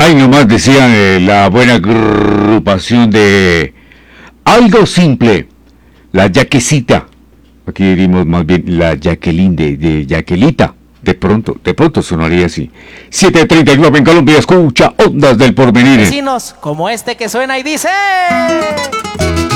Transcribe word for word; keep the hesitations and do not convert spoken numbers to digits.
Ay, nomás decían eh, la buena agrupación de Algo Simple, la Yaquecita. Aquí diríamos más bien la Jacqueline de, de Yaquelita. De pronto, de pronto sonaría así. siete treinta y nueve en Colombia, escucha Ondas del Porvenir. Vecinos, como este que suena y dice...